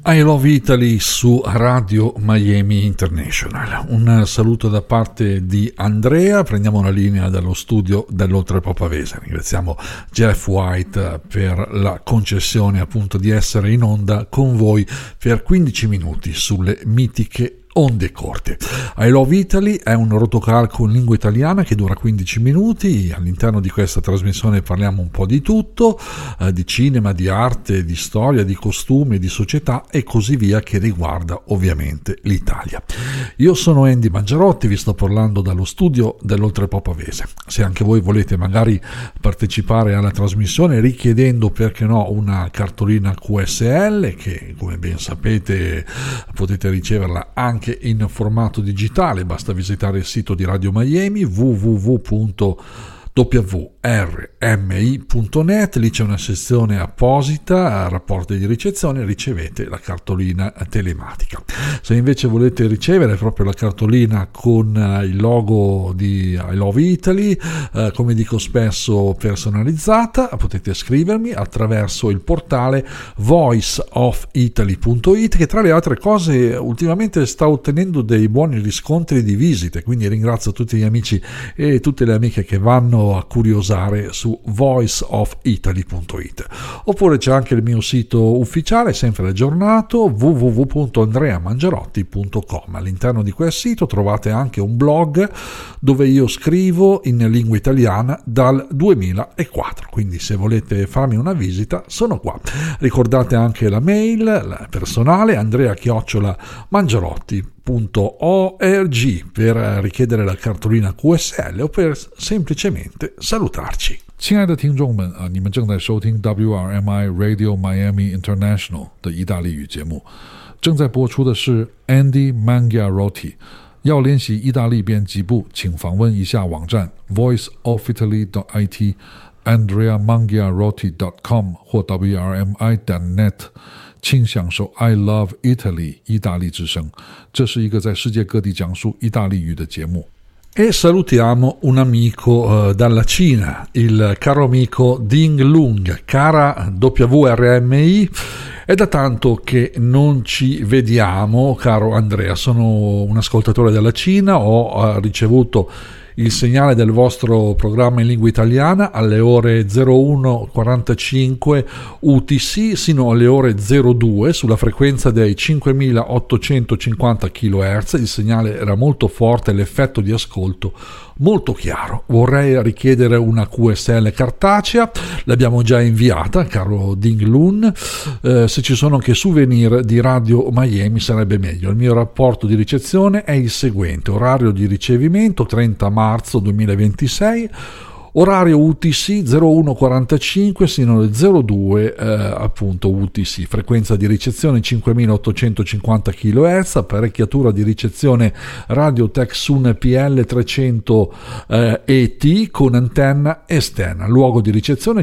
I Love Italy su Radio Miami International. Un saluto da parte di Andrea. Prendiamo la linea dallo studio dell'Oltrepò Pavese. Ringraziamo Jeff White per la concessione appunto di essere in onda con voi per 15 minuti sulle mitiche onde corte. I Love Italy è un rotocalco in lingua italiana che dura 15 minuti. All'interno di questa trasmissione parliamo un po' di tutto, di cinema, di arte, di storia, di costume, di società e così via, che riguarda ovviamente l'Italia. Io sono Andy Mangiarotti, vi sto parlando dallo studio dell'Oltrepò Pavese. Se anche voi volete magari partecipare alla trasmissione richiedendo, perché no, una cartolina QSL che, come ben sapete, potete riceverla anche in formato digitale, basta visitare il sito di Radio Miami www.wrmi.net. lì c'è una sezione apposita, rapporti di ricezione, ricevete la cartolina telematica. Se invece volete ricevere proprio la cartolina con il logo di I Love Italy, come dico spesso personalizzata, potete scrivermi attraverso il portale voiceofitaly.it, che tra le altre cose ultimamente sta ottenendo dei buoni riscontri di visite, quindi ringrazio tutti gli amici e tutte le amiche che vanno a curiosare su voiceofitaly.it. Oppure c'è anche il mio sito ufficiale, sempre aggiornato, www.andreamangiarotti.com. All'interno di quel sito trovate anche un blog dove io scrivo in lingua italiana dal 2004, quindi se volete farmi una visita sono qua. Ricordate anche la mail, la personale, andrea@mangiarotti.org, per richiedere la cartolina QSL o per semplicemente salutarci. 亲爱的听众们你们正在收听 WRMI Radio Miami International 的意大利语节目，正在播出的是 Andy Mangiarotti。要练习意大利编辑部，请访问一下网站 voiceofitaly.it andreamangiarotti.com 或 wrmi.net， 请享受 I Love Italy 意大利之声。这是一个在世界各地讲述意大利语的节目。 E salutiamo un amico dalla Cina, il caro amico Ding Lung. Cara WRMI, è da tanto che non ci vediamo, caro Andrea. Sono un ascoltatore della Cina, ho ricevuto il segnale del vostro programma in lingua italiana alle ore 01:45 UTC sino alle ore 02 sulla frequenza dei 5850 kHz. Il segnale era molto forte, l'effetto di ascolto molto chiaro. Vorrei richiedere una QSL cartacea, l'abbiamo già inviata, caro Ding Lun. Se ci sono anche souvenir di Radio Miami sarebbe meglio. Il mio rapporto di ricezione è il seguente: orario di ricevimento 30 marzo 2026, orario UTC 01:45 sino alle 02 appunto UTC, frequenza di ricezione 5850 kHz, apparecchiatura di ricezione Radio Texun PL 300 ET con antenna esterna, luogo di ricezione